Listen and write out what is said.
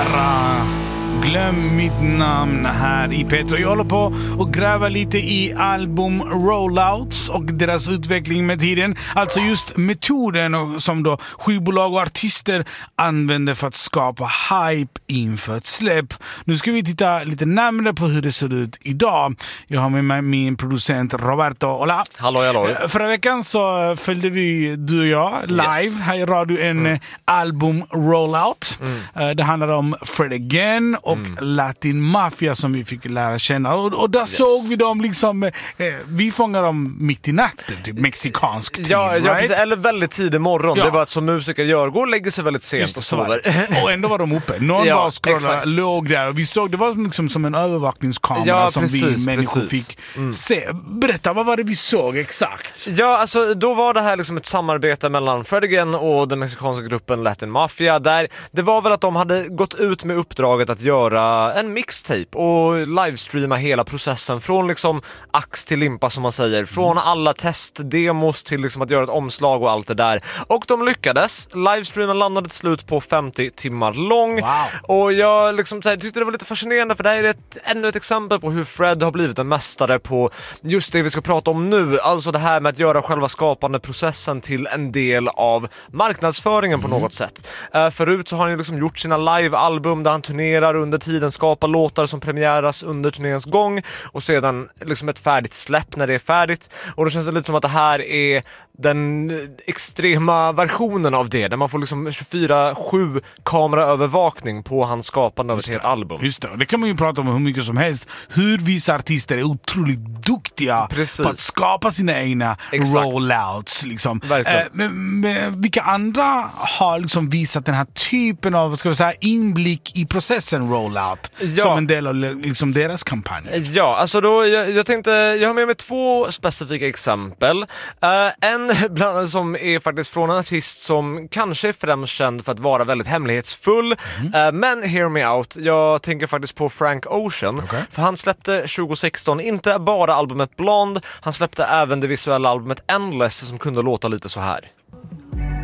Glöm mitt namn här i Petro. Jag håller på och gräva lite i album rollouts och deras utveckling med tiden. Alltså just metoden som då skivbolag och artister använder för att skapa hype inför ett släpp. Nu ska vi titta lite närmare på hur det ser ut idag. Jag har med mig min producent Roberto. Hola. Hallå. Förra veckan så följde vi, du och jag, live här i radio en album rollout. Det handlar om Fred Again och Latin Mafia som vi fick lära känna. Och där såg vi dem liksom, vi fångar dem mitt i natten, typ mexikansk tid, right? Precis, eller väldigt tidig morgon. Det är bara att som musiker gör, går och lägger sig väldigt sent och sover. Och ändå var de uppe. Någon var scrollade, låg där. Och vi såg, det var liksom som en övervakningskamera som vi människor fick se. Berätta, vad var det vi såg exakt? Ja, alltså då var det här liksom ett samarbete mellan Fred Again och den mexikanska gruppen Latin Mafia, där det var väl att de hade gått ut med uppdraget att göra en mixtape och livestreama hela processen från liksom ax till limpa, som man säger, från alla testdemos till liksom att göra ett omslag och allt det där. Och de lyckades. Livestreamen landade till slut på 50 timmar lång. Wow. Och jag liksom tyckte det var lite fascinerande, för det här är ännu ett exempel på hur Fred har blivit en mästare på just det vi ska prata om nu. Alltså det här med att göra själva skapande processen till en del av marknadsföringen på något sätt. Förut så har han ju liksom gjort sina live-album där han turnerar under tiden, skapar låtar som premiäras under turnéns gång och sedan liksom ett färdigt släpp när det är färdigt. Och då känns det lite som att det här är den extrema versionen av det, där man får liksom 24/7 kameraövervakning på hans skapande av ett helt album. Just det, det kan man ju prata om hur mycket som helst. Hur vissa artister är otroligt duktiga på att skapa sina egna rollouts. Liksom. Men vilka andra har liksom visat den här typen av, ska vi säga, inblick i processen rollout som en del av liksom deras kampanj? Ja, alltså då, jag tänkte, jag har med mig 2 specifika exempel. En som är faktiskt från en artist som kanske är främst känd för att vara väldigt hemlighetsfull. Men hear me out, jag tänker faktiskt på Frank Ocean. För han släppte 2016 inte bara albumet Blonde, han släppte även det visuella albumet Endless som kunde låta lite så här.